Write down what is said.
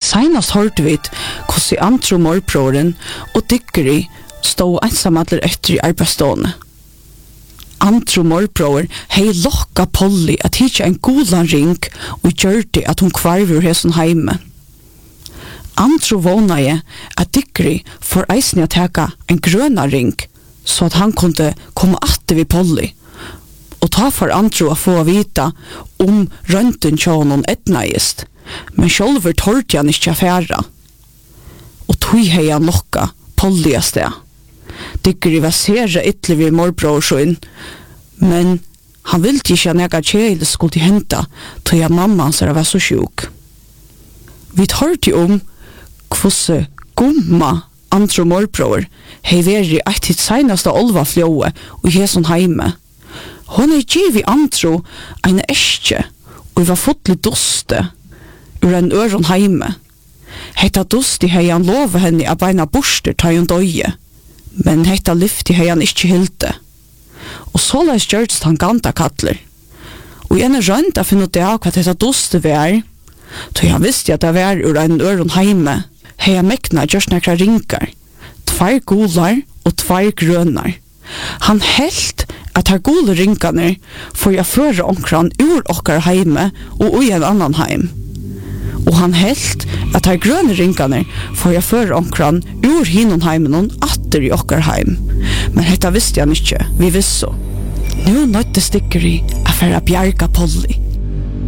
Senast hørte vi hvordan Antro morbrøren og Dikkeri stod ensamadler etter i arbeidsstående. Antro morbrøer hei lokka Polly at hitja en godan ring og gjørte at hun kvarver hesson heime. Antro vånaje at Dikkeri får eisne å teka en grøna ring så at han kunne komme atter vid Polly. Og ta for Antro å få vita om rønten tjånen etnaist, men sjølver tårte han ikke affæra. Og tog hei han lokka Polly av sted. Dikkeri var sere ytterlig ved morbrorsen, men han ville ikke nega kjele skulle henta til at mamma hans var så sjuk. Vi hørte om hvordan gomma Antro morbror hei veri eit hitt seinaste olva flåe og hesson heime. Hon givet Antro en eske og var fotlig doste ur en øron heime. Hetta dosti hei han lova henne av beina borster ta hun døye, men hetta lyfti hei han ikkje hilde. Og så leis gjørst han ganta kattler. Og gjerne rønt av finne ut av hva hetta dosti var, så han visste at det var ur en øron heime, hei han mekna gjørst nekra ringar, 2 gular og 2 grønar. Han helt at her gode ringarne får jeg føre omkran ur okkar heime og i en annan heim. Og han helt at her grønne ringarne får jeg føre omkran ur hinnon heimen og atter i okkar heim. Men hetta visste han ikkje, vi visste. Nu nøytte Dikkeri affæra bjerga Polly.